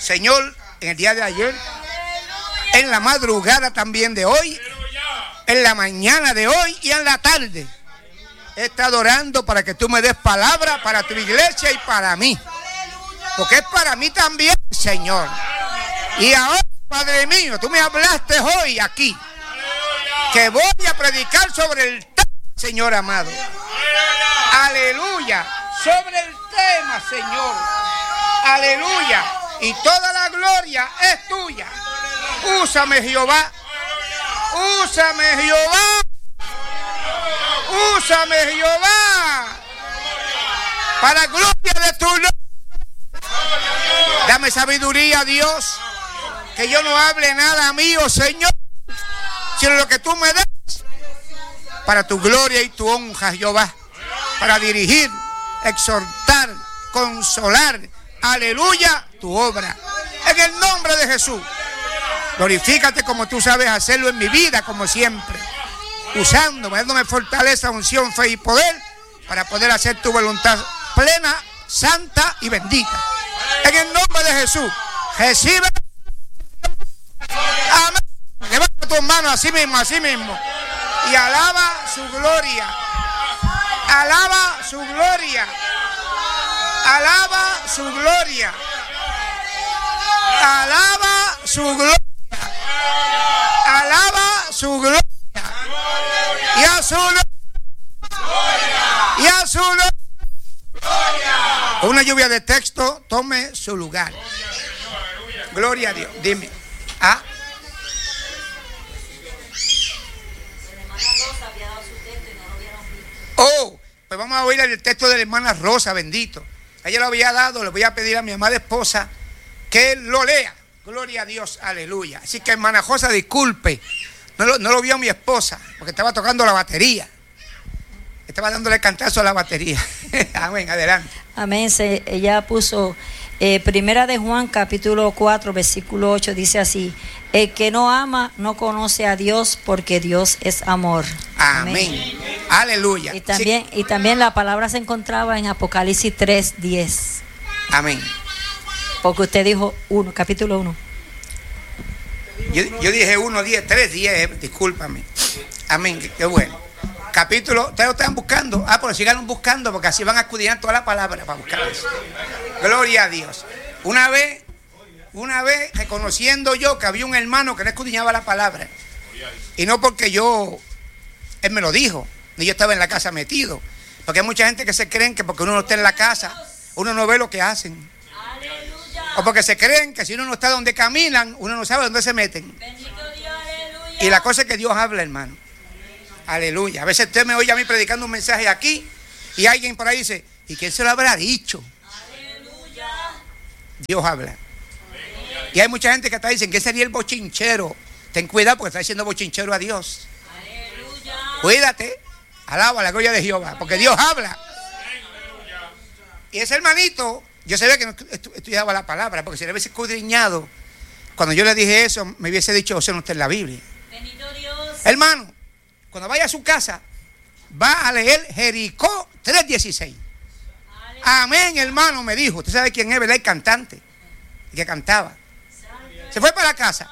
Señor, en el día de ayer, en la madrugada también de hoy, en la mañana de hoy y en la tarde, he estado orando para que tú me des palabra para tu iglesia y para mí, porque es para mí también, Señor. Y ahora, Padre mío, tú me hablaste hoy aquí, que voy a predicar sobre el tema, Señor amado. Aleluya. Sobre el tema, Señor. Aleluya. Y toda la gloria es tuya. Úsame, Jehová. Úsame, Jehová. Úsame, Jehová. Para gloria de tu nombre. Dame sabiduría, Dios. Que yo no hable nada mío, Señor, sino lo que tú me das para tu gloria y tu honra, Jehová, para dirigir, exhortar, consolar, aleluya, tu obra, en el nombre de Jesús. Glorifícate como tú sabes hacerlo en mi vida, como siempre, usándome, dándome fortaleza, unción, fe y poder para poder hacer tu voluntad plena, santa y bendita, en el nombre de Jesús. Recibe. Amén. Levanta tus manos así mismo y alaba su gloria. Alaba su gloria. Alaba su gloria. Alaba su gloria. Alaba su gloria. Y a su gloria. Y a su gloria. Una lluvia de texto tome su lugar. Gloria a Dios. Dime. ¿Ah? Oh, pues vamos a oír el texto de la hermana Rosa, bendito. Ella lo había dado, le voy a pedir a mi amada esposa que lo lea. Gloria a Dios, aleluya. Así que hermana Rosa, disculpe, no lo vio mi esposa, porque estaba tocando la batería. Estaba dándole cantazo a la batería. Amén, adelante. Amén, ella puso... Primera de Juan, capítulo 4, versículo 8, dice así: el que no ama no conoce a Dios, porque Dios es amor. Amén. Amén. Aleluya. Y también la palabra se encontraba en Apocalipsis 3, 10. Amén. Porque usted dijo 1, capítulo 1. Yo dije 1, 10, 3, 10, discúlpame. Amén, qué bueno. Capítulo, ustedes lo están buscando. Pues sigan buscando, porque así van a escudriñar toda la palabra para buscar eso. Gloria a Dios. Una vez reconociendo yo que había un hermano que no escudriñaba la palabra. Y no porque él me lo dijo, ni yo estaba en la casa metido. Porque hay mucha gente que se creen que porque uno no está en la casa, uno no ve lo que hacen. O porque se creen que si uno no está donde caminan, uno no sabe dónde se meten. Y la cosa es que Dios habla, hermano. Aleluya. A veces usted me oye a mí predicando un mensaje aquí y alguien por ahí dice: ¿y quién se lo habrá dicho? Aleluya. Dios habla. Aleluya. Y hay mucha gente que está diciendo: ¿qué sería el bochinchero? Ten cuidado, porque está diciendo bochinchero a Dios. Aleluya. Cuídate. Alaba la gloria de Jehová, porque Dios habla. Aleluya. Y ese hermanito, yo sabía que no estudiaba la palabra, porque si le hubiese escudriñado, cuando yo le dije eso, me hubiese dicho: o sea, no está en la Biblia. Bendito Dios. Hermano, cuando vaya a su casa, va a leer Jericó 3:16. Amén, hermano, me dijo. Usted sabe quién es, ¿verdad? El cantante, el que cantaba. Se fue para la casa.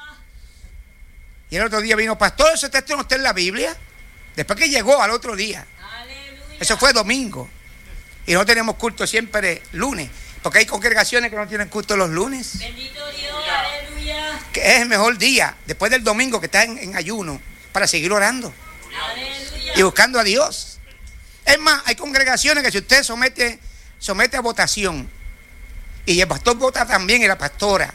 Y el otro día vino: pastor, ese texto no está en la Biblia. Después que llegó al otro día. Eso fue domingo. Y no tenemos culto siempre lunes, porque hay congregaciones que no tienen culto los lunes. Bendito Dios, aleluya. Que es el mejor día, después del domingo, que está en ayuno, para seguir orando. Aleluya. Y buscando a Dios. Es más, hay congregaciones que si usted somete a votación, y el pastor vota también, y la pastora,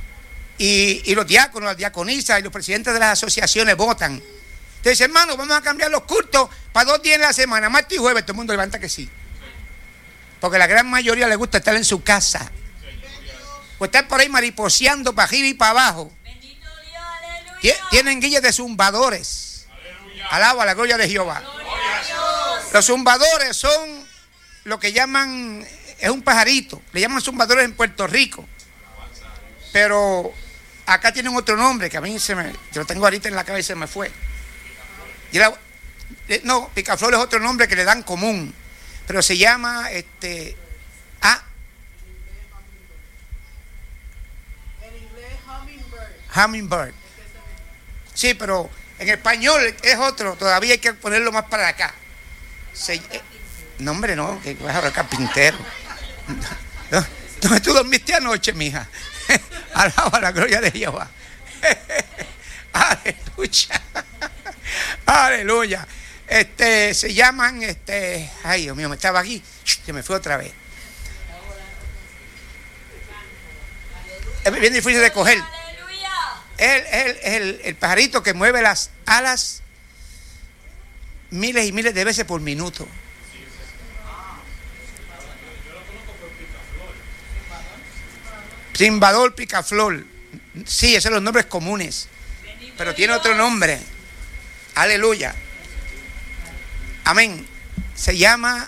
y los diáconos, las diaconisas y los presidentes de las asociaciones votan. Entonces, hermano, vamos a cambiar los cultos para 2 días en la semana, martes y jueves. Todo el mundo levanta que sí, porque la gran mayoría le gusta estar en su casa, o estar por ahí mariposeando para arriba y para abajo. Tienen guillas de zumbadores. Alaba la gloria de Jehová. Los zumbadores son lo que llaman, es un pajarito, le llaman zumbadores en Puerto Rico, pero acá tienen otro nombre que a mí yo lo tengo ahorita en la cabeza y se me fue. No, picaflor es otro nombre que le dan común, pero se llama Hummingbird. Sí, pero en español es otro. Todavía hay que ponerlo más para acá. No, hombre, no. Que vas a ver carpintero. ¿Dónde tú dormiste anoche, mija? Alaba la gloria de Jehová. Aleluya. Aleluya. Se llaman, ay Dios mío, me estaba aquí, se me fue otra vez. Es bien difícil de coger. Es el pajarito que mueve las alas miles y miles de veces por minuto. Cimbador, picaflor. Sí, esos son los nombres comunes. Pero tiene otro nombre. Aleluya. Amén. Se llama...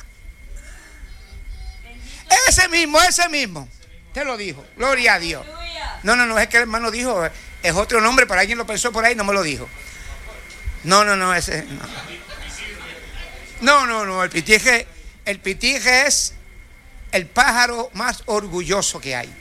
Ese mismo. Te lo dijo. Gloria a Dios. No, es que el hermano dijo, es otro nombre, pero alguien lo pensó por ahí, no me lo dijo. No, ese no. El pitije es el pájaro más orgulloso que hay.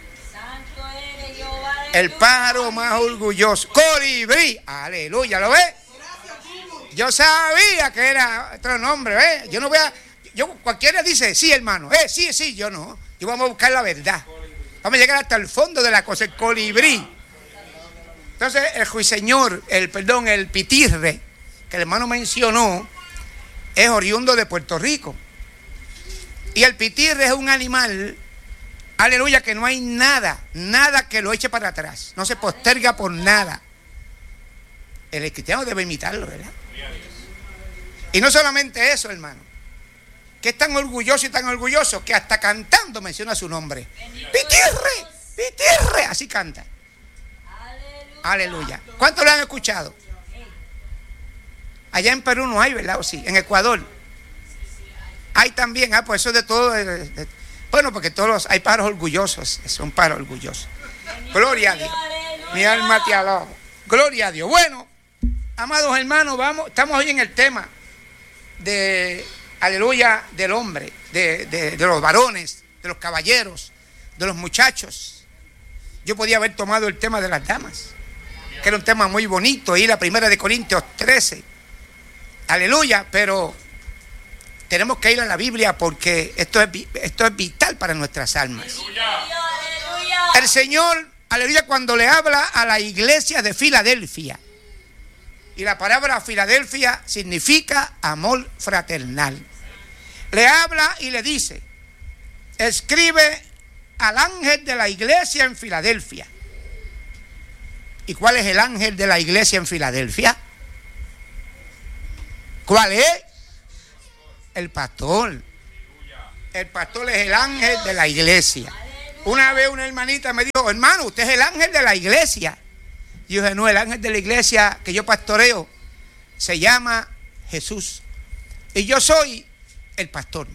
El pájaro más orgulloso. Colibrí. Aleluya, ¿lo ves? Yo sabía que era otro nombre, ¿eh? Cualquiera dice, sí, hermano, sí, yo no. Yo vamos a buscar la verdad. Vamos a llegar hasta el fondo de la cosa, el colibrí. Entonces, el ruiseñor, el pitirre, que el hermano mencionó, es oriundo de Puerto Rico. Y el pitirre es un animal, aleluya, que no hay nada que lo eche para atrás. No se posterga por nada. El cristiano debe imitarlo, ¿verdad? Y no solamente eso, hermano, que es tan orgulloso que hasta cantando menciona su nombre. Pitirre, así canta. Aleluya. ¿Cuántos lo han escuchado? Allá en Perú no hay, ¿verdad? ¿O sí? En Ecuador hay también. Pues eso de todo. Bueno, porque hay pájaros orgullosos. Son pájaros orgullosos. Gloria a Dios. Mi alma te alaba. Gloria a Dios. Bueno, amados hermanos, estamos hoy en el tema de, aleluya, del hombre, de los varones, de los caballeros, de los muchachos. Yo podía haber tomado el tema de las damas, que era un tema muy bonito, y la 1 Corintios 13, aleluya, pero tenemos que ir a la Biblia porque esto es vital para nuestras almas. El Señor, aleluya, cuando le habla a la iglesia de Filadelfia, y la palabra Filadelfia significa amor fraternal, le habla y le dice: escribe al ángel de la iglesia en Filadelfia. ¿Y cuál es el ángel de la iglesia en Filadelfia? ¿Cuál es? El pastor. El pastor es el ángel de la iglesia. Una vez una hermanita me dijo: hermano, usted es el ángel de la iglesia. Yo dije: no, el ángel de la iglesia que yo pastoreo se llama Jesús, y yo soy el pastor.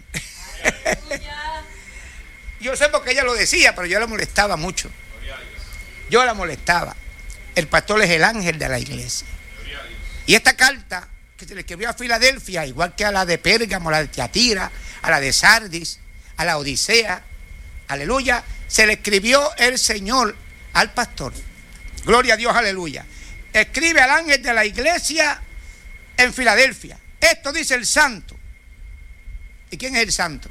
Yo sé porque ella lo decía, pero yo la molestaba mucho. Yo la molestaba. El pastor es el ángel de la iglesia. Y esta carta que se le escribió a Filadelfia, igual que a la de Pérgamo, a la de Tiatira, a la de Sardis, a la Odisea, aleluya, se le escribió el Señor al pastor. Gloria a Dios, aleluya. Escribe al ángel de la iglesia en Filadelfia. Esto dice el santo. ¿Y quién es el santo?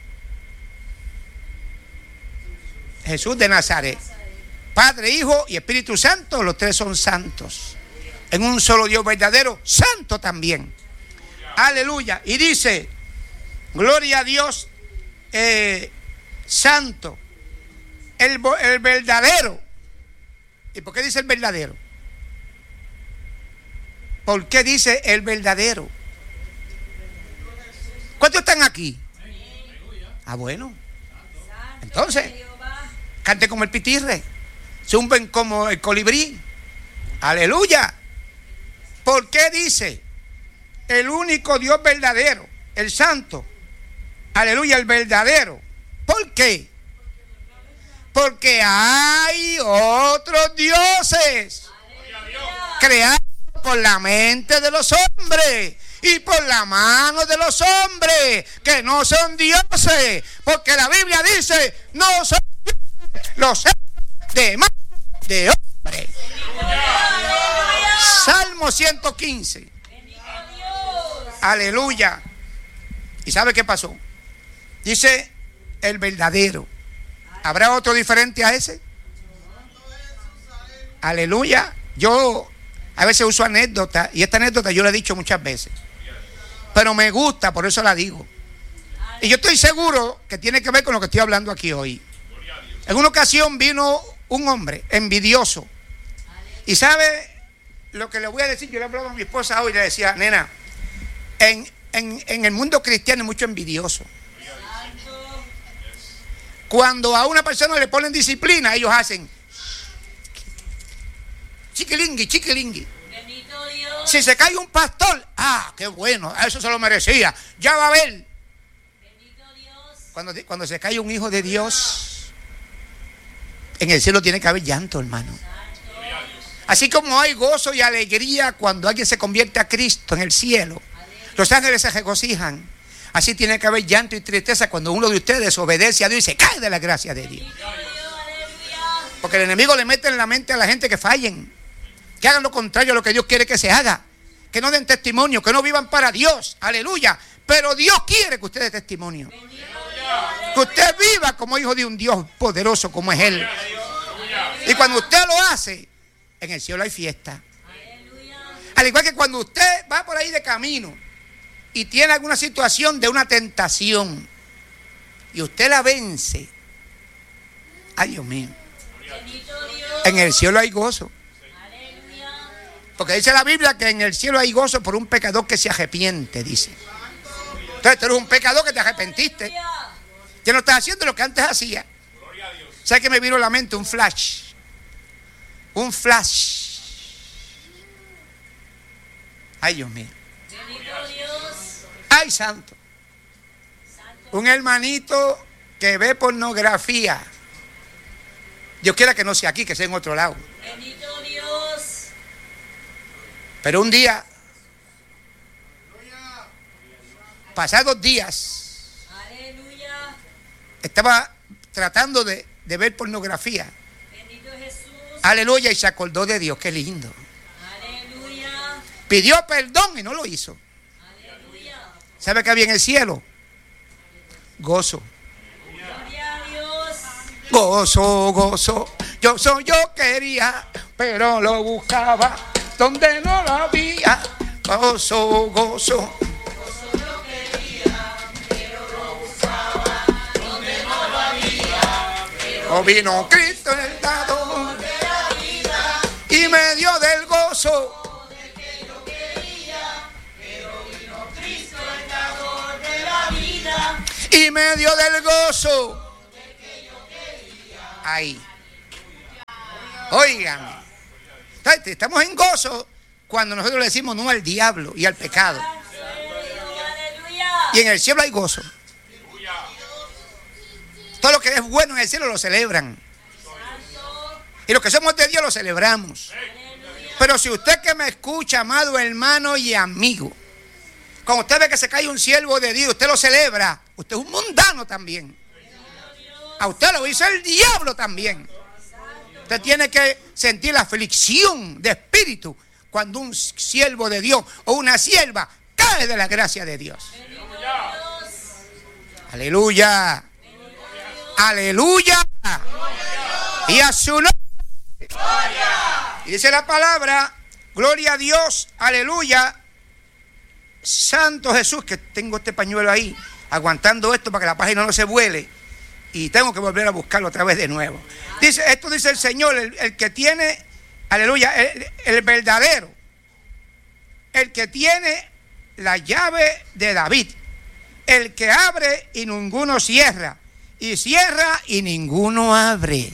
Jesús de Nazaret. Padre, Hijo y Espíritu Santo, los tres son santos. En un solo Dios verdadero, santo también. Aleluya. Y dice: gloria a Dios, santo, el verdadero. ¿Y por qué dice el verdadero? ¿Por qué dice el verdadero? ¿Cuántos están aquí? Bueno. Entonces, cante como el pitirre, zumben como el colibrí. Aleluya. ¿Por qué dice el único Dios verdadero, el santo? Aleluya, el verdadero. ¿Por qué? Porque hay otros dioses creados por la mente de los hombres y por la mano de los hombres, que no son dioses, porque la Biblia dice: no son dioses los de mano de hombres. 115. Aleluya. ¿Y sabe qué pasó? Dice el verdadero. ¿Habrá otro diferente a ese? Aleluya. Yo a veces uso anécdotas, y esta anécdota yo la he dicho muchas veces, pero me gusta, por eso la digo. Y yo estoy seguro que tiene que ver con lo que estoy hablando aquí hoy. En una ocasión vino un hombre envidioso. Y sabe lo que le voy a decir. Yo le hablaba a mi esposa hoy y le decía: nena, en el mundo cristiano hay mucho envidioso. Cuando a una persona le ponen disciplina, ellos hacen chiquilingui, chiquilingui. Si se cae un pastor, qué bueno, a eso se lo merecía, ya va a ver. Cuando se cae un hijo de Dios, en el cielo tiene que haber llanto, hermano. Así como hay gozo y alegría cuando alguien se convierte a Cristo en el cielo, los ángeles se regocijan. Así tiene que haber llanto y tristeza cuando uno de ustedes obedece a Dios y se cae de la gracia de Dios. Porque el enemigo le mete en la mente a la gente que fallen, que hagan lo contrario a lo que Dios quiere que se haga, que no den testimonio, que no vivan para Dios. Aleluya. Pero Dios quiere que usted dé testimonio, que usted viva como hijo de un Dios poderoso como es Él. Y cuando usted lo hace, en el cielo hay fiesta. Al igual que cuando usted va por ahí de camino y tiene alguna situación de una tentación y usted la vence, ay Dios mío, en el cielo hay gozo. Porque dice la Biblia que en el cielo hay gozo por un pecador que se arrepiente, dice. Entonces tú eres un pecador que te arrepentiste, que no estás haciendo lo que antes hacía. ¿Sabes qué me vino a la mente? Un flash. Un flash. Ay Dios mío. Ay santo. Un hermanito que ve pornografía. Dios quiera que no sea aquí, que sea en otro lado. Bendito Dios. Pero un día, pasados días, Aleluya. estaba tratando de ver pornografía. Bendito Jesús. Aleluya, y se acordó de Dios, qué lindo. Aleluya. Pidió perdón y no lo hizo. Aleluya. ¿Sabe qué había en el cielo? Gozo. Gloria a Dios. Gozo, gozo. Yo quería, pero lo buscaba donde no lo había. Gozo, gozo. Yo quería, pero lo buscaba donde no lo había. Oh, vino Cristo en el dador De la vida, y me dio del gozo. de que yo quería, pero vino Cristo el dador de la vida. Y me dio del gozo. Ahí. Óigame. Estamos en gozo cuando nosotros le decimos no al diablo y al pecado. Aleluya. Y en el cielo hay gozo. Todo lo que es bueno en el cielo lo celebran. Y los que somos de Dios lo celebramos. Pero si usted que me escucha, amado hermano y amigo, cuando usted ve que se cae un siervo de Dios, usted lo celebra. Usted es un mundano también. A usted lo hizo el diablo también. Usted tiene que sentir la aflicción de espíritu cuando un siervo de Dios o una sierva cae de la gracia de Dios. Aleluya. Aleluya. Y a su nombre. Y dice la palabra, gloria a Dios, aleluya. Santo Jesús, que tengo este pañuelo ahí, aguantando esto para que la página no se vuele. Y tengo que volver a buscarlo otra vez de nuevo. Dice, esto dice el Señor, el que tiene, aleluya, el verdadero. El que tiene la llave de David. El que abre y ninguno cierra. Y cierra y ninguno abre.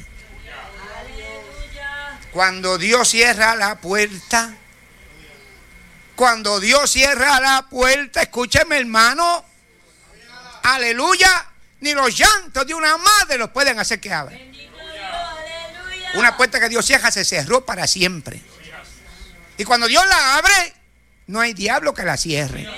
Cuando Dios cierra la puerta. Cuando Dios cierra la puerta, escúcheme hermano. Aleluya. Ni los llantos de una madre los pueden hacer que abra. Una puerta que Dios cierra se cerró para siempre. Y cuando Dios la abre, no hay diablo que la cierre.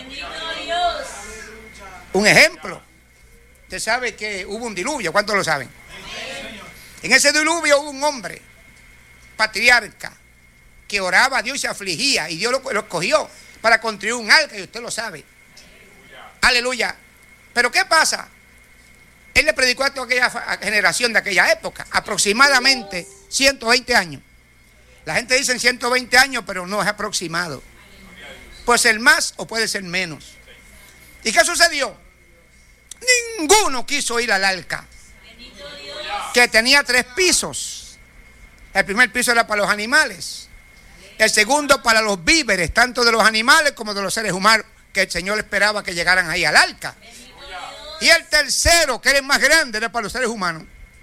Un ejemplo. Usted sabe que hubo un diluvio. ¿Cuántos lo saben? En ese diluvio hubo un hombre, patriarca, que oraba a Dios y se afligía, y Dios lo escogió para construir un arca, y usted lo sabe. Aleluya. Pero ¿qué pasa? Él le predicó a toda aquella generación de aquella época, aproximadamente 120 años. La gente dice 120 años, pero no es aproximado. Puede ser más o puede ser menos. ¿Y qué sucedió? Ninguno quiso ir al arca, que tenía 3 pisos. El primer piso era para los animales, el segundo para los víveres, tanto de los animales como de los seres humanos, que el Señor esperaba que llegaran ahí al arca. Y el tercero, que era el más grande, era para los seres humanos.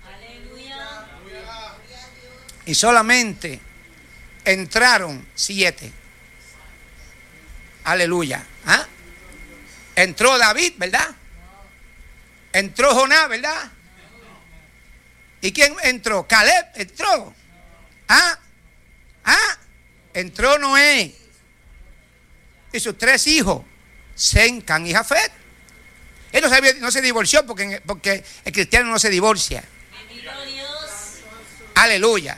Y solamente entraron 7. Aleluya. ¿Ah? Entró David, ¿verdad? Entró Jonás, ¿verdad? ¿Y quién entró? Caleb entró. Entró Noé y sus 3 hijos, Sem, Cam y Jafet. Él no se divorció porque el cristiano no se divorcia. Aleluya.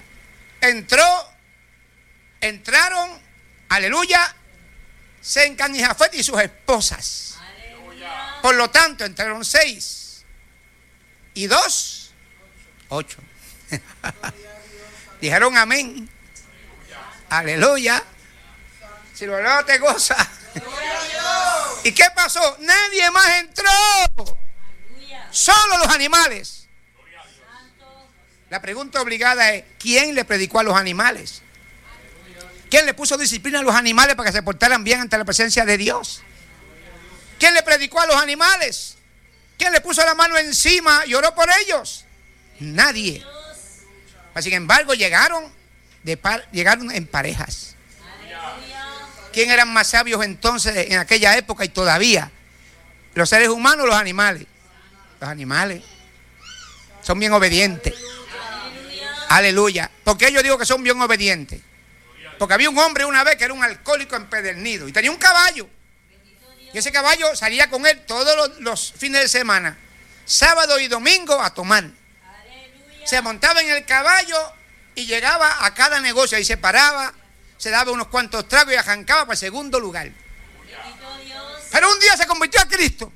Entraron, aleluya, Sem, Cam y Jafet y sus esposas. Aleluya. Por lo tanto, entraron 6 y 2, 8. Dijeron amén. Aleluya. Si lo leo te goza. ¿Y qué pasó? Nadie más entró. Solo los animales. La pregunta obligada es: ¿quién le predicó a los animales? ¿Quién le puso disciplina a los animales para que se portaran bien ante la presencia de Dios? ¿Quién le predicó a los animales? ¿Quién le puso la mano encima y oró por ellos? Nadie. Sin embargo, llegaron en parejas. ¿Quién eran más sabios entonces en aquella época y todavía? ¿Los seres humanos o los animales? Los animales son bien obedientes. Aleluya. ¿Por qué yo digo que son bien obedientes? Porque había un hombre una vez que era un alcohólico empedernido y tenía un caballo. Y ese caballo salía con él todos los fines de semana, sábado y domingo, a tomar. Se montaba en el caballo y llegaba a cada negocio y se paraba, se daba unos cuantos tragos y arrancaba para el segundo lugar. Pero un día se convirtió a Cristo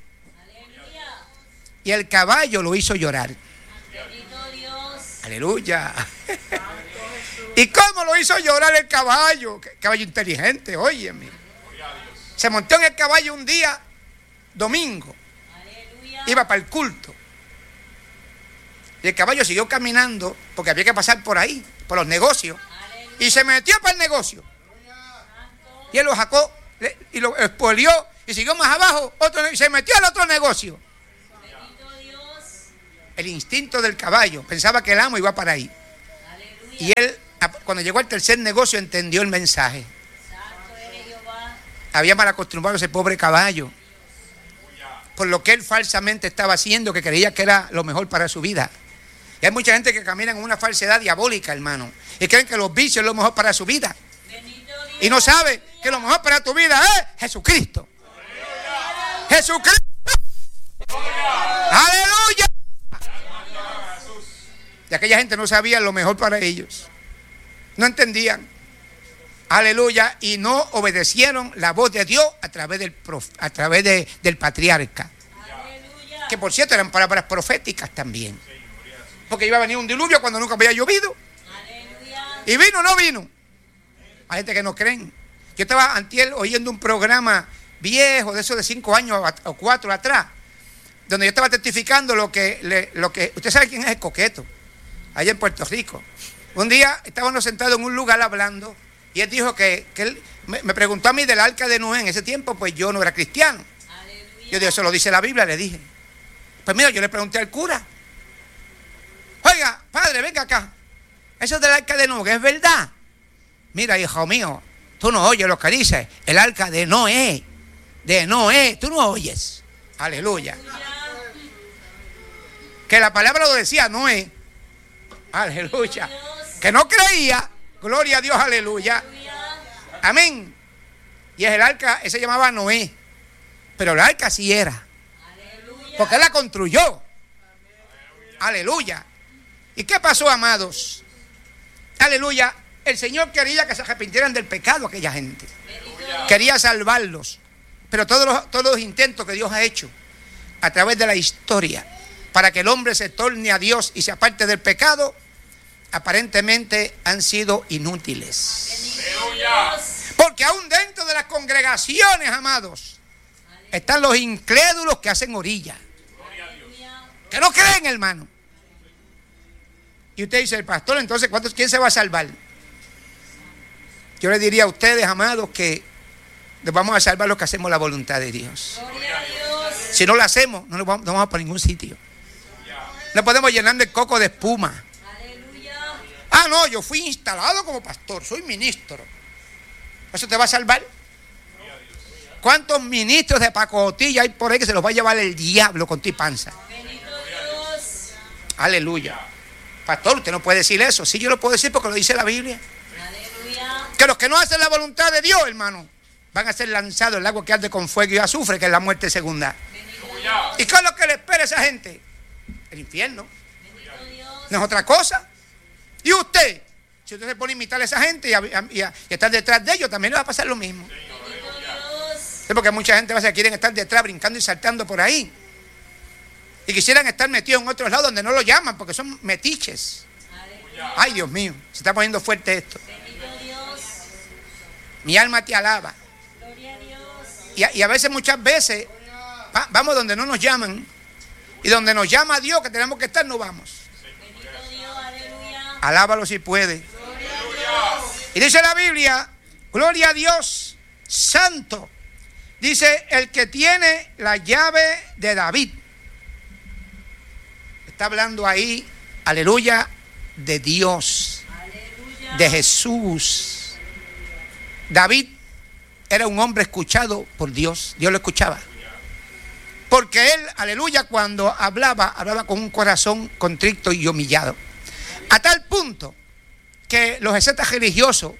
y el caballo lo hizo llorar. Aleluya. ¿Y cómo lo hizo llorar el caballo? Caballo inteligente, óyeme. Se montó en el caballo un día, domingo. Iba para el culto. Y el caballo siguió caminando porque había que pasar por ahí, por los negocios. Y se metió para el negocio. Y él lo sacó y lo expolió y siguió más abajo y se metió al otro negocio. El instinto del caballo pensaba que el amo iba para ahí. Y él, cuando llegó al tercer negocio, entendió el mensaje. Había mal acostumbrado a ese pobre caballo por lo que él falsamente estaba haciendo, que creía que era lo mejor para su vida. Y hay mucha gente que camina en una falsedad diabólica, hermano, y creen que los vicios es lo mejor para su vida. Y no sabe que lo mejor para tu vida es Jesucristo. Jesucristo. Aleluya. Y aquella gente no sabía lo mejor para ellos. No entendían. Aleluya. Y no obedecieron la voz de Dios a través del patriarca. Aleluya. Que por cierto eran palabras proféticas también. Porque iba a venir un diluvio cuando nunca había llovido. Aleluya. Y vino o no vino. Hay gente que no creen. Yo estaba antier oyendo un programa viejo, de esos de 5 años o 4 atrás, donde yo estaba testificando lo que usted sabe quién es el Coqueto, allá en Puerto Rico. Un día estábamos sentados en un lugar hablando y él dijo que él me preguntó a mí del arca de Noé. En ese tiempo pues yo no era cristiano. Aleluya. Yo dije, eso lo dice la Biblia, le dije. Pues mira, yo le pregunté al cura: oiga, padre, venga acá, eso del arca de Noé, ¿es verdad? Mira, hijo mío, tú no oyes lo que dice el arca de Noé, tú no oyes. Aleluya. Que la palabra lo decía Noé. Aleluya. Que no creía. Gloria a Dios, aleluya. Amén. Y es el arca, ese se llamaba Noé. Pero el arca sí era. Porque él la construyó. Aleluya. ¿Y qué pasó, amados? Aleluya. el Señor quería que se arrepintieran del pecado aquella gente. Quería salvarlos. Pero todos los intentos que Dios ha hecho a través de la historia para que el hombre se torne a Dios y se aparte del pecado, aparentemente han sido inútiles. Porque aún dentro de las congregaciones, amados, están los incrédulos que hacen orilla, que no creen, hermano. Y usted dice, el pastor, entonces ¿quién se va a salvar? Yo le diría a ustedes, amados, que nos vamos a salvar los que hacemos la voluntad de Dios. Si no la hacemos, no vamos por ningún sitio. No podemos llenar el coco de espuma. Ah, no, yo fui instalado como pastor, soy ministro. ¿Eso te va a salvar? ¿Cuántos ministros de pacotilla hay por ahí que se los va a llevar el diablo con tu panza? Aleluya. Pastor, usted no puede decir eso. Sí, yo lo puedo decir porque lo dice la Biblia. Que los que no hacen la voluntad de Dios, hermano, van a ser lanzados en el agua que arde con fuego y azufre, que es la muerte segunda. ¿Y qué es lo que le espera a esa gente? El infierno. No es otra cosa. Y usted, si usted se pone a imitar a esa gente y a estar detrás de ellos, también le va a pasar lo mismo. Sí, porque mucha gente quieren estar detrás, brincando y saltando por ahí. Y quisieran estar metidos en otros lados donde no lo llaman, porque son metiches. Ay, Dios mío, se está poniendo fuerte esto. Mi alma te alaba. Y a veces, muchas veces, vamos donde no nos llaman. Y donde nos llama Dios, que tenemos que estar, no vamos. Alábalo si puede. Y dice la Biblia, gloria a Dios, santo. Dice, el que tiene la llave de David. Está hablando ahí, aleluya, de Dios, de Jesús. David era un hombre escuchado por Dios. Dios lo escuchaba. Porque él, aleluya, cuando hablaba con un corazón contrito y humillado. A tal punto que los escetas religiosos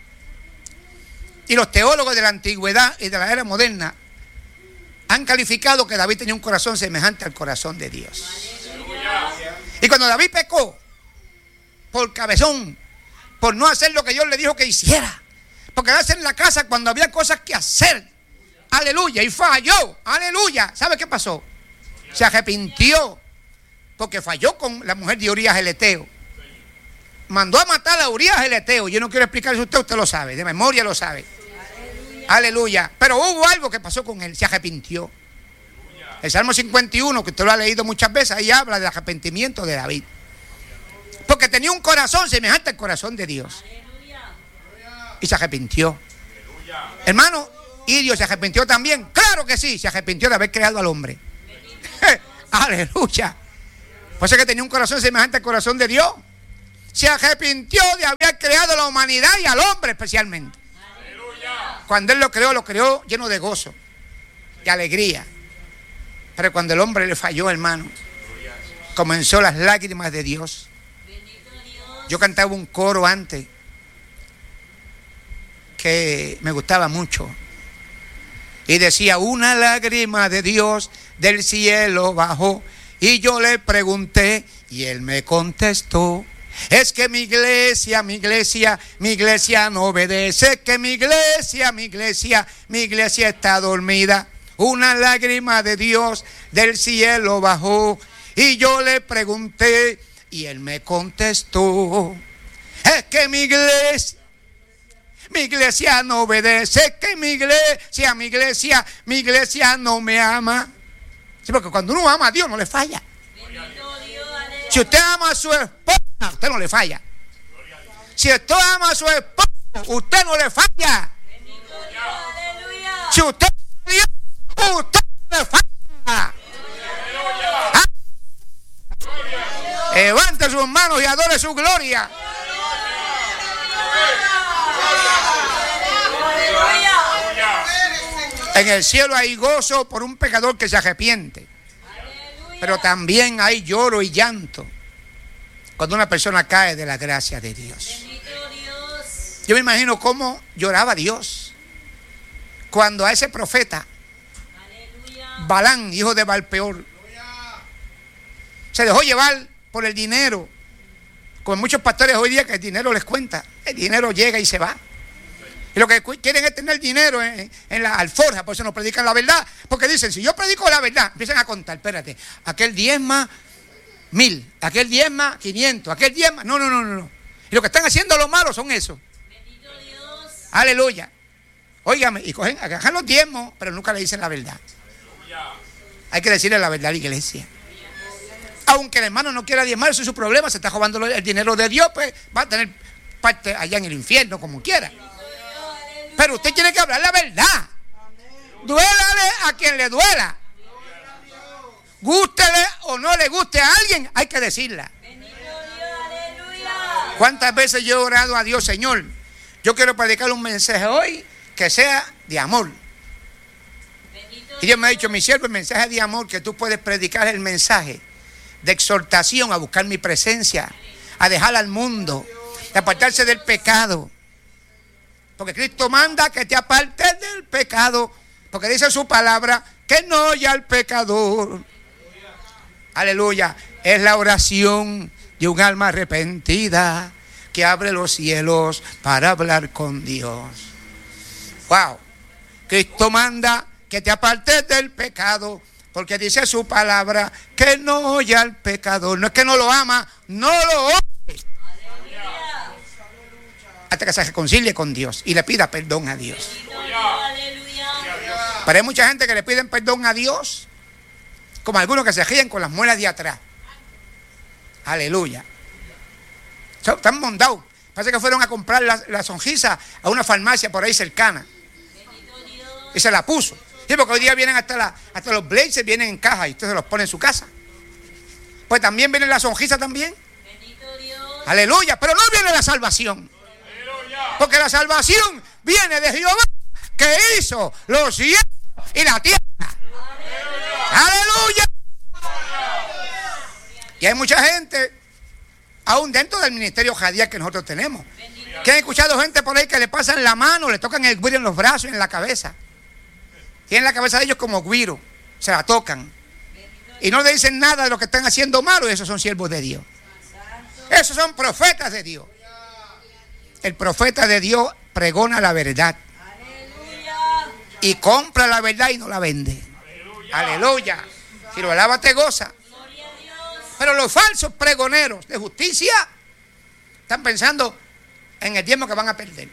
y los teólogos de la antigüedad y de la era moderna han calificado que David tenía un corazón semejante al corazón de Dios. Y cuando David pecó por cabezón, por no hacer lo que Dios le dijo que hiciera, por quedarse en la casa cuando había cosas que hacer, aleluya, y falló, aleluya, ¿sabe qué pasó? Se arrepintió porque falló con la mujer de Urías el Eteo. Mandó a matar a Urías el Eteo. Yo no quiero explicarle a usted lo sabe, de memoria lo sabe. Aleluya. Pero hubo algo que pasó con él, se arrepintió. El Salmo 51, que usted lo ha leído muchas veces, ahí habla del arrepentimiento de David. Porque tenía un corazón semejante al corazón de Dios. Y se arrepintió. Hermano, ¿y Dios se arrepintió también? Claro que sí, se arrepintió de haber creado al hombre. Aleluya. Por eso es que tenía un corazón semejante al corazón de Dios. Se arrepintió de haber creado a la humanidad y al hombre especialmente. Cuando Él lo creó lleno de gozo, de alegría. Pero cuando el hombre le falló, hermano, comenzó las lágrimas de Dios. Yo cantaba un coro antes que me gustaba mucho. Y decía, una lágrima de Dios del cielo bajó. Y yo le pregunté y Él me contestó. Es que mi iglesia no obedece. Que mi iglesia está dormida. Una lágrima de Dios del cielo bajó. Y yo le pregunté y Él me contestó. Es que mi iglesia no obedece. Que mi iglesia no me ama. Sí, porque cuando uno ama a Dios no le falla. Si usted ama a su esposa, usted no le falla. Si usted ama a su esposo, usted no le falla. Si usted ama a Dios, usted no le falla. Levante sus manos y adore su gloria. En el cielo hay gozo por un pecador que se arrepiente. Pero también hay lloro y llanto cuando una persona cae de la gracia de Dios. Yo me imagino cómo lloraba Dios cuando a ese profeta Balán, hijo de Balpeor, se dejó llevar por el dinero Como muchos pastores hoy día que el dinero les cuenta. El dinero llega y se va. Y lo que quieren es tener dinero en la alforja, por eso no predican la verdad. Porque dicen, si yo predico la verdad, empiezan a contar, espérate, aquel diezma 1000, aquel diezma 500, aquel diezma, no. Y lo que están haciendo los malos son eso. Bendito Dios. Aleluya. Óigame, y agarran los diezmos, pero nunca le dicen la verdad. Hay que decirle la verdad a la iglesia. Aunque el hermano no quiera diezmar, eso es su problema, se está robando el dinero de Dios, pues va a tener parte allá en el infierno, como quiera. Pero usted tiene que hablar la verdad. Duélale a quien le duela. Gústele o no le guste a alguien, hay que decirla. ¿Cuántas veces yo he orado a Dios, Señor? Yo quiero predicar un mensaje hoy que sea de amor. Y Dios me ha dicho, mi siervo, el mensaje de amor que tú puedes predicar es el mensaje de exhortación a buscar mi presencia, a dejar al mundo, de apartarse del pecado. Porque Cristo manda que te apartes del pecado, porque dice su palabra que no haya al pecador. Aleluya. Es la oración de un alma arrepentida que abre los cielos para hablar con Dios. Wow. Cristo manda que te apartes del pecado, porque dice su palabra que no oye al pecador. No es que no lo ama, no lo oye. Hasta que se reconcilie con Dios y le pida perdón a Dios. Pero hay mucha gente que le piden perdón a Dios, como algunos que se ríen con las muelas de atrás. Aleluya. Están mondados. Parece que fueron a comprar la sonrisa a una farmacia por ahí cercana. Y se la puso. Sí, porque hoy día vienen hasta los blazers, vienen en caja y usted se los pone en su casa. Pues también viene la sonrisa también. Aleluya. Pero no viene la salvación. Porque la salvación viene de Jehová, que hizo los cielos y la tierra. ¡Aleluya! Y hay mucha gente, aún dentro del ministerio Jadiel que nosotros tenemos, que han escuchado gente por ahí que le pasan la mano, le tocan el güiro en los brazos y en la cabeza. Tienen la cabeza de ellos como güiro, se la tocan. Y no le dicen nada de lo que están haciendo malo, y esos son siervos de Dios. Esos son profetas de Dios. El profeta de Dios pregona la verdad. Y compra la verdad y no la vende. Aleluya. Si lo alaba te goza. Pero los falsos pregoneros de justicia están pensando en el diezmo que van a perder.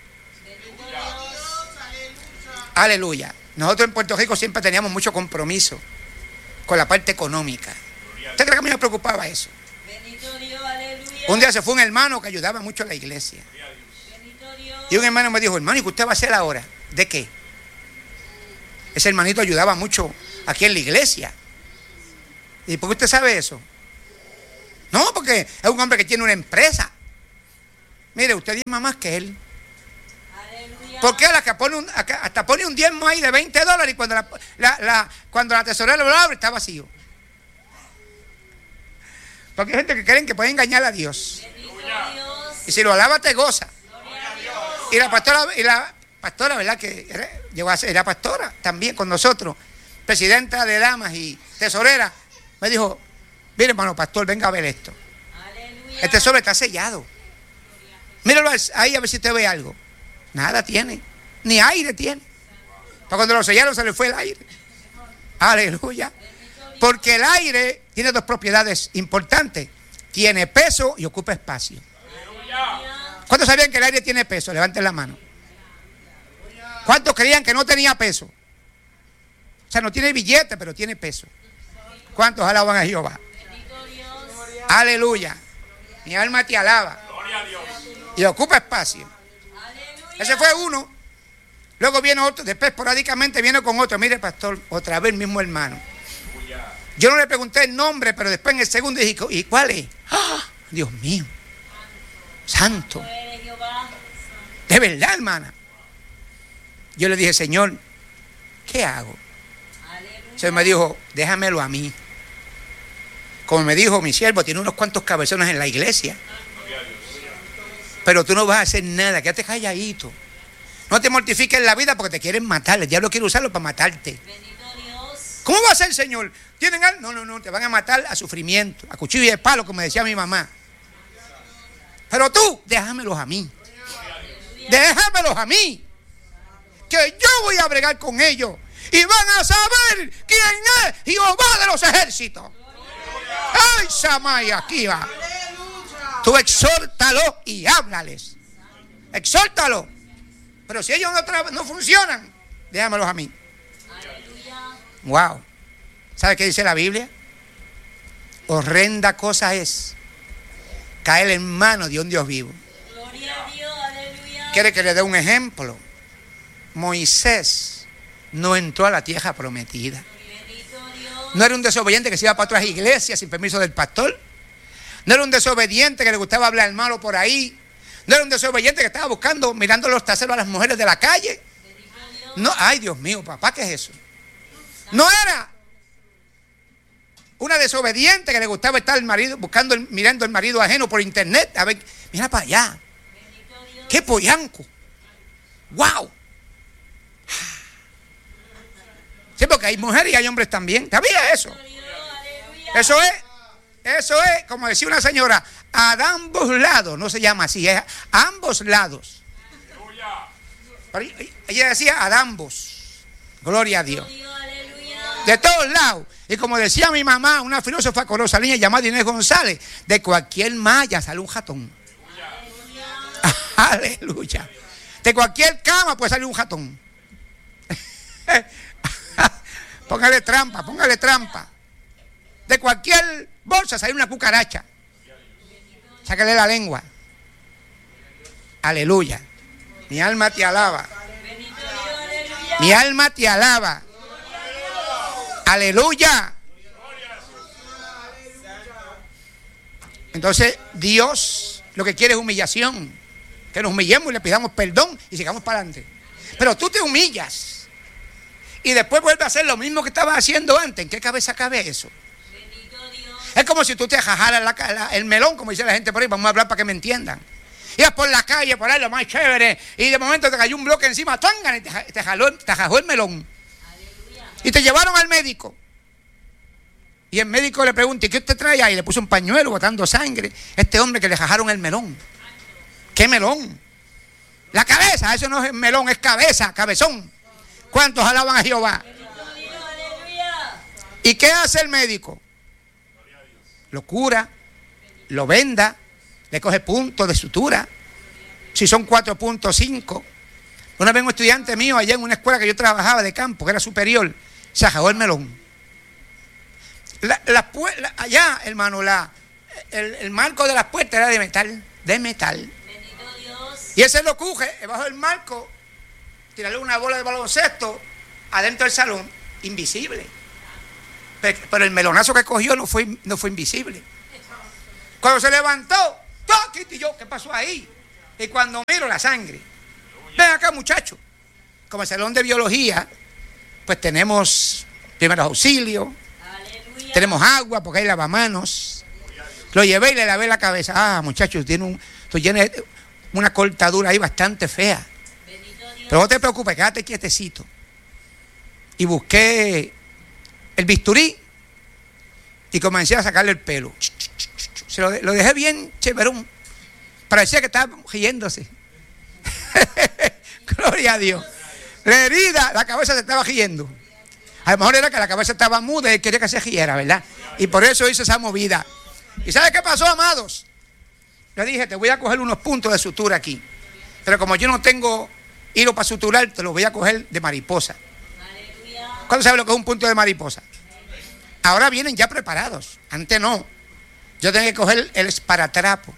Aleluya. Nosotros en Puerto Rico siempre teníamos mucho compromiso con la parte económica. ¿Usted cree que a mí me preocupaba eso? Un día se fue un hermano que ayudaba mucho a la iglesia. Y un hermano me dijo, hermano, ¿y qué usted va a hacer ahora? ¿De qué? Ese hermanito ayudaba mucho aquí en la iglesia. ¿Y por qué usted sabe eso? No, porque es un hombre que tiene una empresa. Mire, usted diezma más que él. ¿Por qué? Hasta pone un diezmo ahí de $20 y cuando la tesorera lo abre está vacío. Porque hay gente que creen que puede engañar a Dios. Y si lo alaba te goza. Y la pastora, ¿verdad? Que llegó a ser, era pastora también con nosotros, presidenta de damas y tesorera, me dijo, mire hermano pastor, venga a ver esto. Aleluya. Este sobre está sellado. Míralo ahí a ver si usted ve algo. Nada tiene, ni aire tiene. Pero cuando lo sellaron se le fue el aire. Aleluya. Porque el aire tiene dos propiedades importantes. Tiene peso y ocupa espacio. ¿Cuántos sabían que el aire tiene peso? Levanten la mano. ¿Cuántos creían que no tenía peso? O sea, no tiene billete, pero tiene peso. ¿Cuántos alaban a Jehová? Aleluya. Mi alma te alaba. Y ocupa espacio. Ese fue uno. Luego viene otro. Después esporádicamente viene con otro. Mire, pastor, otra vez el mismo hermano. Yo no le pregunté el nombre, pero después en el segundo dije, ¿y cuál es? ¡Ah! Dios mío. Santo. De verdad, hermana. Yo le dije, Señor, ¿qué hago? Señor me dijo, déjamelo a mí. Como me dijo mi siervo, tiene unos cuantos cabezones en la iglesia. Pero tú no vas a hacer nada, quédate calladito. No te mortifiques en la vida porque te quieren matar. El diablo quiere usarlo para matarte. ¿Cómo va a ser, Señor? ¿Tienen algo? No, te van a matar a sufrimiento, a cuchillo y de palo, como decía mi mamá. Pero tú, déjamelos a mí. Déjamelos a mí. Que yo voy a bregar con ellos. Y van a saber quién es Jehová de los ejércitos. ¡Ay, Samaya, aquí va! Tú exhórtalo y háblales. Exhórtalo. Pero si ellos no funcionan, déjamelos a mí. Wow. ¿Sabe qué dice la Biblia? Horrenda cosa es caer en manos de un Dios vivo. ¿Quiere que le dé un ejemplo? Moisés no entró a la tierra prometida. No era un desobediente que se iba para otras iglesias sin permiso del pastor. No era un desobediente que le gustaba hablar malo por ahí. No era un desobediente que estaba buscando, mirando los traseros a las mujeres de la calle. No, ay, Dios mío, papá, ¿qué es eso? No era una desobediente que le gustaba estar el marido buscando, mirando el marido ajeno por internet. A ver, mira para allá. ¡Qué pollanco! ¡Wow! Sí, porque hay mujeres y hay hombres también. ¿Sabía eso? Eso es, como decía una señora, a ambos lados. No se llama así, es a ambos lados. Pero ella decía a ambos. Gloria a Dios. De todos lados. Y como decía mi mamá, una filósofa colosaleña llamada Inés González, de cualquier malla sale un ratón. Aleluya. De cualquier cama puede salir un ratón. Póngale trampa. De cualquier bolsa sale una cucaracha. Sácale la lengua. Aleluya. Mi alma te alaba. Mi alma te alaba. Aleluya. Entonces Dios lo que quiere es humillación. Que nos humillemos y le pidamos perdón y sigamos para adelante. Pero tú te humillas y después vuelves a hacer lo mismo que estabas haciendo antes. ¿En qué cabeza cabe eso? Es como si tú te jajaras el melón, como dice la gente por ahí. Vamos a hablar para que me entiendan. Ibas por la calle, por ahí lo más chévere, y de momento te cayó un bloque encima, ¡tangan! Y te jajó el melón. Y te llevaron al médico. Y el médico le pregunta, ¿y qué usted trae ahí? Y le puso un pañuelo botando sangre. Este hombre que le jajaron el melón. ¿Qué melón? La cabeza, eso no es melón, es cabeza, cabezón. ¿Cuántos alaban a Jehová? ¿Y qué hace el médico? Lo cura, lo venda, le coge puntos de sutura. Si son 4.5. Una vez un estudiante mío allá en una escuela que yo trabajaba de campo, que era superior, se ajajó el melón. Allá, hermano, el marco de las puertas era de metal. Y ese lo coge debajo del marco, tirarle una bola de baloncesto adentro del salón, invisible. Pero el melonazo que cogió no fue invisible. Cuando se levantó, y yo, ¿qué pasó ahí? Y cuando miro la sangre, ven acá, muchacho. Como el salón de biología, pues tenemos primeros auxilios, tenemos agua porque hay lavamanos. Lo llevé y le lavé la cabeza. Ah, muchacho, tiene una cortadura ahí bastante fea. Pero no te preocupes, quédate quietecito. Y busqué el bisturí y comencé a sacarle el pelo. Lo dejé bien chéverón. Parecía que estaba riéndose. Gloria a Dios. La herida, la cabeza se estaba riendo. A lo mejor era que la cabeza estaba muda y quería que se riera, ¿verdad? Y por eso hizo esa movida. ¿Y sabe qué pasó, amados? Le dije, te voy a coger unos puntos de sutura aquí. Pero como yo no tengo hilo para suturar, te los voy a coger de mariposa. ¿Cuándo sabe lo que es un punto de mariposa? Ahora vienen ya preparados. Antes no. Yo tenía que coger el esparatrapo.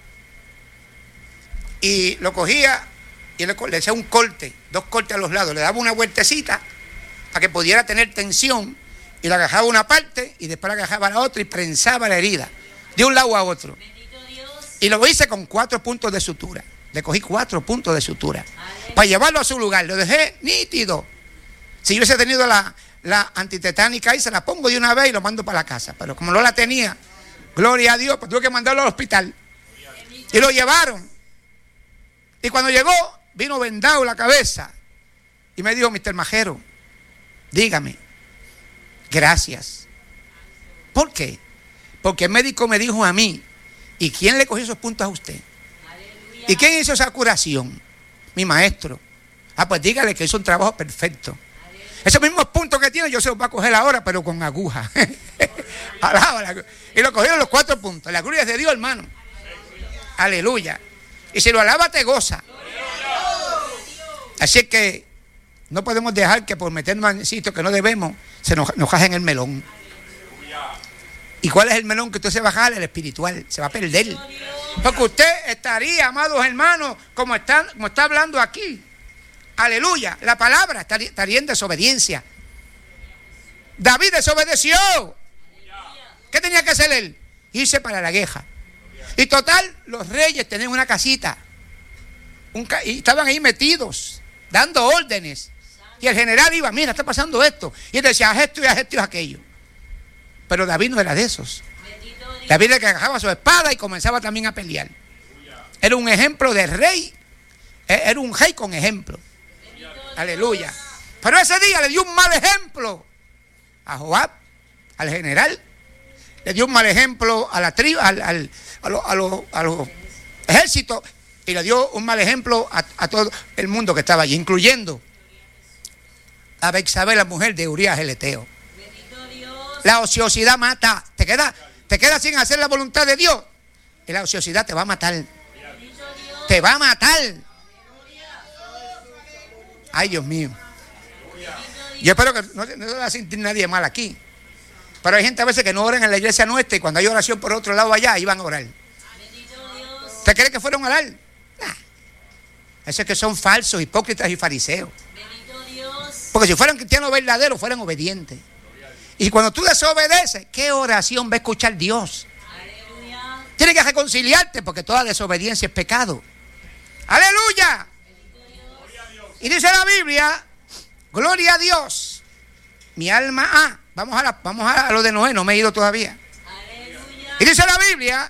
Y lo cogía y le hacía un corte, 2 cortes a los lados. Le daba una vueltecita para que pudiera tener tensión. Y le agajaba una parte y después le agajaba la otra y prensaba la herida de un lado a otro. Y lo hice con 4 puntos de sutura. Le cogí 4 puntos de sutura para llevarlo a su lugar. Lo dejé nítido. Si yo hubiese tenido la antitetánica ahí, se la pongo de una vez y lo mando para la casa. Pero como no la tenía, gloria a Dios, pues tuve que mandarlo al hospital. Y lo llevaron. Y cuando llegó, vino vendado la cabeza. Y me dijo, Mr. Majero, dígame, gracias. ¿Por qué? Porque el médico me dijo a mí, ¿y quién le cogió esos puntos a usted? ¿Y quién hizo esa curación? Mi maestro. Ah, pues dígale que hizo un trabajo perfecto. Esos mismos puntos que tiene, yo se los voy a coger ahora, pero con aguja. Y lo cogieron los 4 puntos. La gloria es de Dios, hermano. Aleluya. Y si lo alaba, te goza. Así que no podemos dejar que por meternos en sitios que no debemos, se nos jajen el melón. ¿Y cuál es el melón que usted se va a jalar? El espiritual. Se va a perder. Porque usted estaría, amados hermanos, como está hablando aquí. Aleluya. La palabra estaría en desobediencia. David desobedeció. ¿Qué tenía que hacer él? Irse para la guerra. Y total, los reyes tenían una casita. Y estaban ahí metidos, dando órdenes. Y el general iba, mira, está pasando esto. Y él decía, haz esto y haz esto y haz aquello. Pero David no era de esos. David le agarraba su espada y comenzaba también a pelear. Era un ejemplo de rey. Era un rey con ejemplo. Aleluya. Pero ese día le dio un mal ejemplo a Joab, al general. Le dio un mal ejemplo a la tribu, a los ejércitos. Y le dio un mal ejemplo a todo el mundo que estaba allí, incluyendo a Betsabé, la mujer de Urías el Eteo. La ociosidad mata. Te quedas sin hacer la voluntad de Dios. Y la ociosidad te va a matar. Te va a matar. Ay, Dios mío. Yo espero que no se va a sentir nadie mal aquí. Pero hay gente a veces que no oran en la iglesia nuestra y cuando hay oración por otro lado allá, iban a orar. ¿Usted cree que fueron a orar? Nah. Esos es que son falsos, hipócritas y fariseos. Porque si fueran cristianos verdaderos, fueran obedientes. Y cuando tú desobedeces, ¿qué oración va a escuchar Dios? Aleluya. Tienes que reconciliarte porque toda desobediencia es pecado. ¡Aleluya! Y dice la Biblia, gloria a Dios. Mi alma, vamos a lo de Noé, no me he ido todavía. Aleluya. Y dice la Biblia,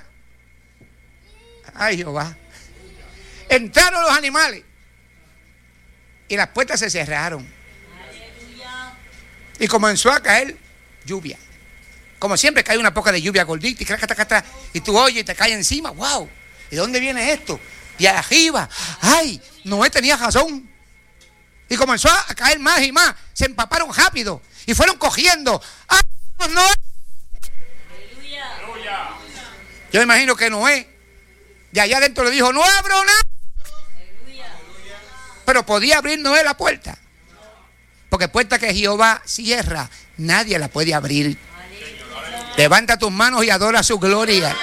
ay Jehová, entraron los animales y las puertas se cerraron. Aleluya. Y comenzó a caer lluvia. Como siempre cae una poca de lluvia gordita y tú oyes y te cae encima. ¡Wow! ¿De dónde viene esto? De arriba. ¡Ay! Noé tenía razón. Y comenzó a caer más y más. Se empaparon rápido y fueron cogiendo. ¡Ay, Noé! ¡Aleluya! Yo me imagino que Noé de allá adentro le dijo, no abro nada. ¡Aleluya! Pero podía abrir Noé la puerta. Porque puerta que Jehová cierra, nadie la puede abrir. Levanta tus manos y adora su gloria.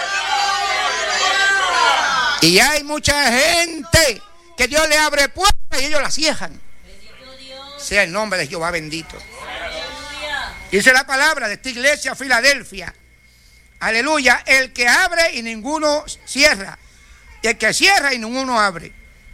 Y hay mucha gente que Dios le abre puertas y ellos la cierran. Sea el nombre de Jehová bendito. Dice la palabra de esta iglesia Filadelfia. Aleluya. El que abre y ninguno cierra. Y el que cierra y ninguno abre.